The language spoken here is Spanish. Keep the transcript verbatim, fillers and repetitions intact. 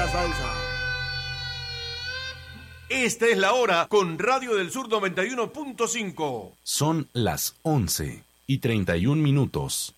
la salsa. Esta es la hora con Radio del Sur noventa y uno punto cinco. Son las once y treinta y un minutos.